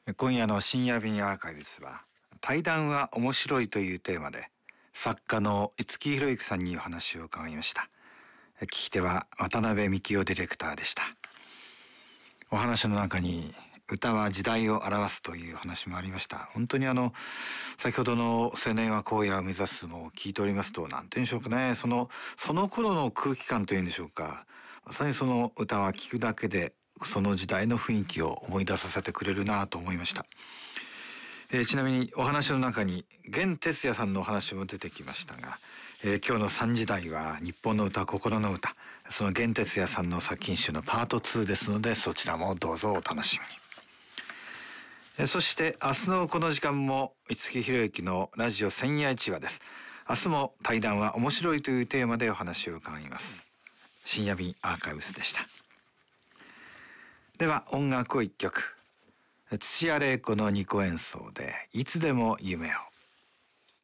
今夜の深夜便アーカイブスは、対談は面白いというテーマで、作家の五木ひろゆきさんにお話を伺いました。聞き手は渡辺幹夫ディレクターでした。お話の中に、歌は時代を表すという話もありました。本当に先ほどの青年は荒野を目指すも聞いておりますと、なんて言うんでしょうかね、その頃の空気感というんでしょうか、まさにその歌は聞くだけで、その時代の雰囲気を思い出させてくれるなと思いました。ちなみにお話の中に弦哲也さんのお話も出てきましたが、今日の3時台は日本の歌、心の歌、その弦哲也さんの作品集のパート2ですので、そちらもどうぞお楽しみに。そして明日のこの時間も五木ひろゆきのラジオ千夜一話です。明日も対談は面白いというテーマでお話を伺います。深夜便アーカイブスでした。では音楽を一曲。土屋玲子の二胡演奏でいつでも夢を。